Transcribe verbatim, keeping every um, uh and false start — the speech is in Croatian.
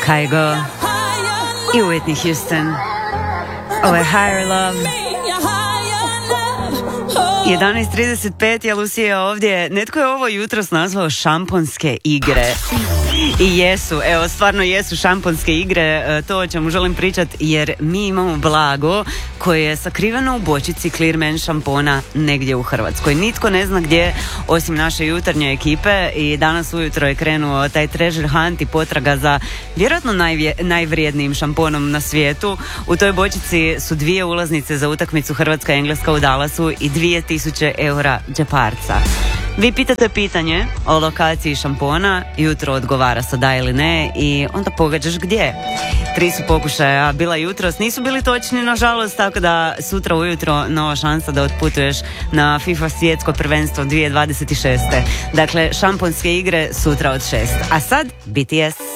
Kygo i Whitney Houston. Ovo je Higher Love. jedanaest trideset pet je Lucija ovdje. Netko je ovo jutros nazvao šamponske igre. I jesu, evo stvarno jesu šamponske igre, to o čemu želim pričati, jer mi imamo blago koje je sakriveno u bočici Clearman šampona negdje u Hrvatskoj. Nitko ne zna gdje osim naše jutarnje ekipe i danas ujutro je krenuo taj treasure hunt i potraga za vjerojatno najvje, najvrijednijim šamponom na svijetu. U toj bočici su dvije ulaznice za utakmicu Hrvatska-Engleska u Dallasu i dvije tisuće eura džeparca. Vi pitate pitanje o lokaciji šampona, jutro odgovara sa da ili ne i onda pogađaš gdje. Tri su pokušaja bila jutros, nisu bili točni nažalost, tako da sutra ujutro nova šansa da otputuješ na FIFA svjetsko prvenstvo dvije tisuće dvadeset šeste. Dakle, šamponske igre sutra od šest. A sad B T S.